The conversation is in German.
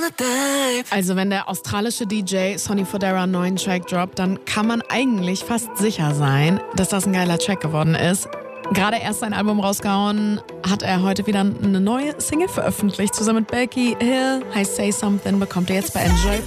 Also wenn der australische DJ Sonny Fodera einen neuen Track droppt, dann kann man eigentlich fast sicher sein, dass das ein geiler Track geworden ist. Gerade erst sein Album rausgehauen, hat er heute wieder eine neue Single veröffentlicht. Zusammen mit Becky Hill heißt Say Something, bekommt ihr jetzt bei Enjoy